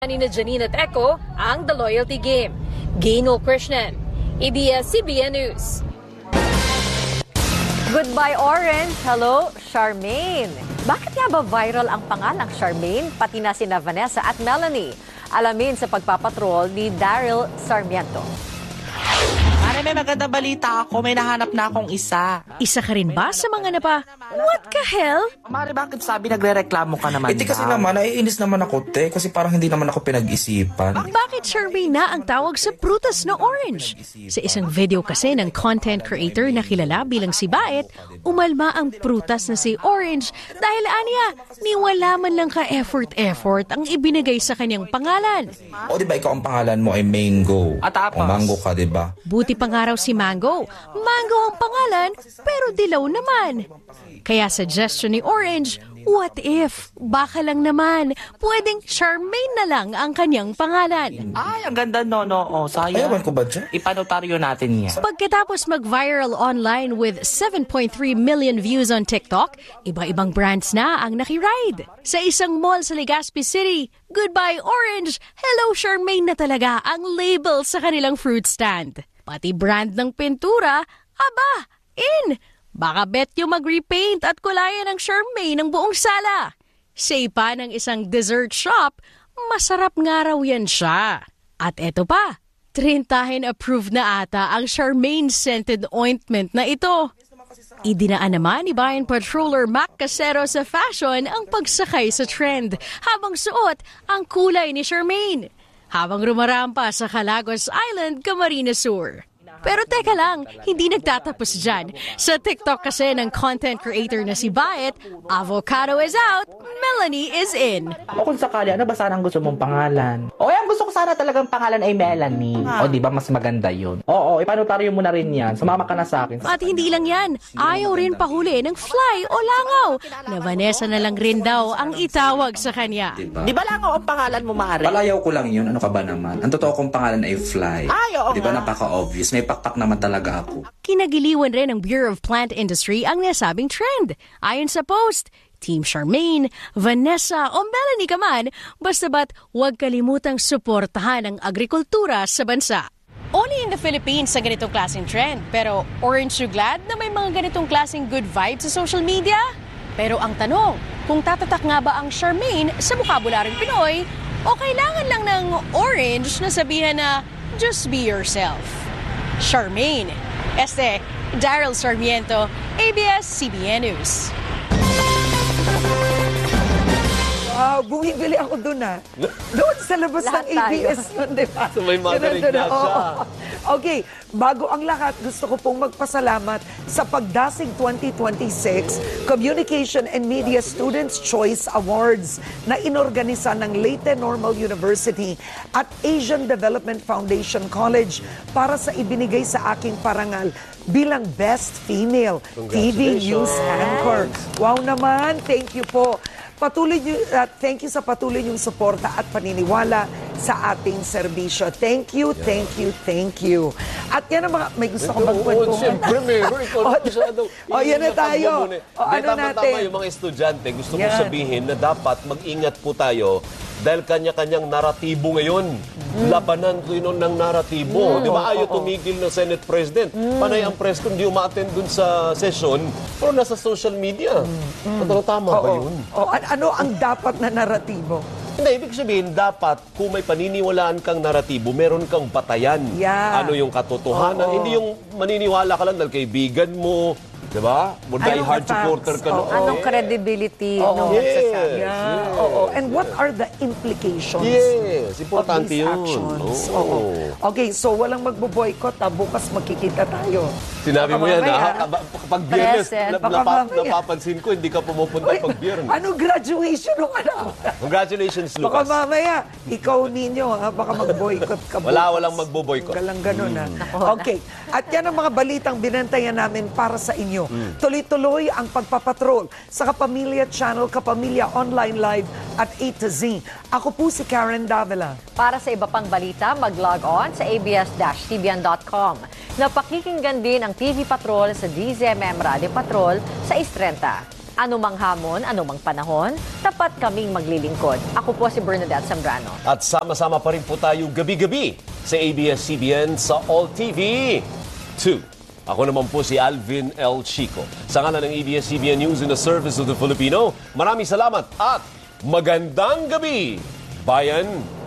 Ni Janine at Echo ang The Loyalty Game. Gaynor Krishnan, ABS-CBN News. Goodbye Orange, hello Charmaine. Bakit nga ba viral ang pangalang Charmaine, pati na sina Vanessa at Melanie? Alamin sa pagpapatrol ni Daryl Sarmiento. May maganda balita ako, may nahanap na akong isa. Isa ka rin ba sa mga what the hell? Mari, bakit sabi nagre-reklamo ka naman? Kasi naman, naiinis naman ako, kasi parang hindi naman ako pinag-isipan. Bakit Charmaine na ang tawag sa prutas na orange? Sa isang video kasi ng content creator na kilala bilang si Baet, umalma ang prutas na si Orange dahil aniya, niwala man lang ka-effort ang ibinigay sa kanyang pangalan. O diba ikaw ang pangalan mo ay Mango? At tapos? O Mango ka, diba? Buti pa nga raw si Mango. Mango ang pangalan, pero dilaw naman. Kaya suggestion ni Orange, what if, baka lang naman, pwedeng Charmaine na lang ang kanyang pangalan. Ay, ang ganda no. Sayang. Ayawan ko ba dyan? Ipanotaryo natin yan. Pagkatapos mag-viral online with 7.3 million views on TikTok, iba-ibang brands na ang nakiride. Sa isang mall sa Legazpi City, Goodbye Orange, Hello Charmaine na talaga ang label sa kanilang fruit stand. Pati brand ng pintura, aba, in! Baka bet yung mag-repaint at kulayan ng Charmaine ng buong sala. Say pa ng isang dessert shop, masarap nga raw yan siya. At eto pa, trintahin approved na ata ang Charmaine scented ointment na ito. Idinaan naman ni Bayan Patroller Mac Casero sa fashion ang pagsakay sa trend habang suot ang kulay ni Charmaine. Habang rumarampa sa Calagos Island, Camarines Sur. Pero teka lang, hindi nagtatapos dyan. Sa TikTok kasi ng content creator na si Baet, avocado is out, Melanie is in. O kung sakali, ano ba sana ang gusto mong pangalan? O ang gusto ko sana talagang pangalan ay Melanie. O di ba mas maganda yun? Oo, ipanotaryo mo na rin yan. Sumama ka na sa akin. At hindi lang yan, ayaw rin pahuli ng fly o langaw na Vanessa na lang rin daw ang itawag sa kanya. Di ba langaw ang pangalan mo, Mari? Palayaw ko lang yun, ano ka ba naman? Ang totoo kong pangalan ay Fly. Ay, oo Di ba nga. napaka-obvious? May pakpak naman talaga ako. Kinagiliwan rin ng Bureau of Plant Industry ang nasabing trend. Ayon sa post, Team Charmaine, Vanessa o Melanie ka man, basta ba't huwag kalimutang suportahan ang agrikultura sa bansa. Only in the Philippines sa ganitong klaseng trend, pero aren't you glad na may mga ganitong klaseng good vibes sa social media? Pero ang tanong, kung tatatak nga ba ang Charmaine sa bukabularyong Pinoy o kailangan lang ng orange na sabihan na just be yourself? Charmaine. Daryl Sarmiento, ABS-CBN News. Bumibili ako doon Doon sa labas ng ABS yun, di ba? So may magaling na siya. Okay, bago ang lahat, gusto ko pong magpasalamat sa Pagdasig 2026 Communication and Media Students' Choice Awards na inorganisa ng Leyte Normal University at Asian Development Foundation College para sa ibinigay sa aking parangal bilang Best Female TV News Anchor. Wow naman, thank you po. Thank you sa patuloy niyong suporta at paniniwala sa ating serbisyo. Thank you. At yan ang mga, may gusto ko bang kwentuhan? Siyempre, meron. Yan na tayo. Tama yung mga estudyante. Gusto ko sabihin na dapat mag-ingat po tayo dahil kanya-kanyang naratibo ngayon. Labanan yun ng naratibo. Di ba ayaw tumigil ng Senate President? Panay ang press kung di uma-attend dun sa session, pero nasa social media. Tama ba yun? Ano ang dapat na naratibo? Hindi, ibig sabihin, dapat kung may paniniwalaan kang naratibo, meron kang batayan. Yeah. Ano yung katotohanan. Hindi yung maniniwala ka lang dahil kaibigan mo, di ba? Die hard supporter ka. Anong credibility nung nagsasabi? And what are the implications importante of these yun. actions? Okay, so walang magbo-boycott. Bukas magkikita tayo. Sinabi mo yan, kapag biyernes, napapansin ko, hindi ka pumupunta pag biyernes. Ano graduation ng anak? Congratulations, Baka Lucas. mamaya, ikaw ninyo, baka mag-boycott ka. Walang magbo-boycott. Galang ganun, Okay. At yan ang mga balitang binantayan namin para sa inyo. Tuloy-tuloy ang pagpapatrol sa Kapamilya Channel, Kapamilya Online Live at A to Z. Ako po si Karen Davila. Para sa iba pang balita, mag-log on sa abs-cbn.com. Napakikinggan din ang TV Patrol sa DZMM Radio Patrol sa Istrenta. Anumang hamon, anumang panahon, tapat kaming maglilingkod. Ako po si Bernadette Zambrano. At sama-sama pa rin po tayo gabi-gabi sa ABS-CBN sa All TV 2. Ako naman po si Alvin L. Chico. Sa ngalan ng ABS-CBN News in the Service of the Filipino, maraming salamat at magandang gabi, bayan!